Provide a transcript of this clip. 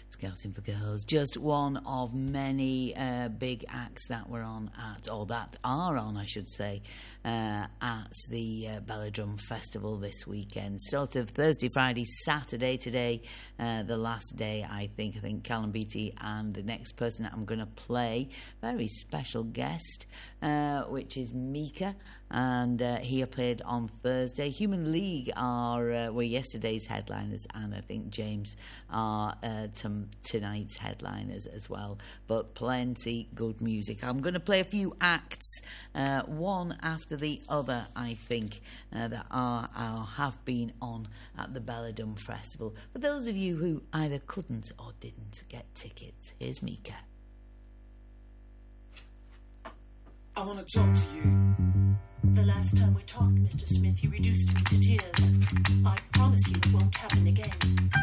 Scouting for Girls, just one of many big acts that were on that are on, I should say, at the Belladrum Festival this weekend. Sort of Thursday, Friday, Saturday today, the last day, I think Callum Beattie and the next person that I'm going to play, very special guest, which is Mika, and he appeared on Thursday. Human League were yesterday's headliners, and I think James are tonight's headliners as well, but plenty good music. I'm going to play a few acts, one after the other, I think, that have been on at the Belladrum Festival. For those of you who either couldn't or didn't get tickets, here's Mika. I want to talk to you. The last time we talked, Mr. Smith, you reduced me to tears. I promise you it won't happen again.